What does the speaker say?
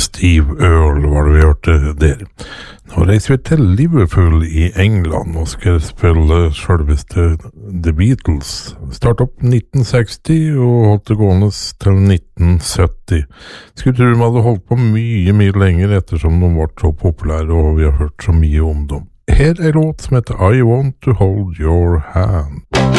Steve Earle var det vi hørte der. Nå reiser vi til Liverpool I England og skal spille selveste The Beatles. Start opp 1960 og holdt det gående til 1970. Skulle tro de hadde holdt på mye lenger ettersom de var så populære og vi har hørt så mye om dem. Her låt som heter I Want to Hold Your Hand.